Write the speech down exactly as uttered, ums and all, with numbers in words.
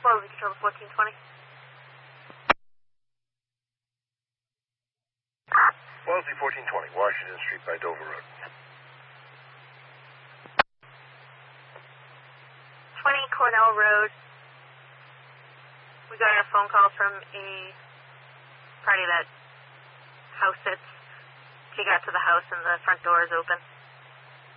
Wellesley Control to fourteen twenty. Wellesley fourteen twenty, Washington Street by Dover Road. twenty Cornell Road. We got a phone call from a party that house sits. She got to the house and the front door is open.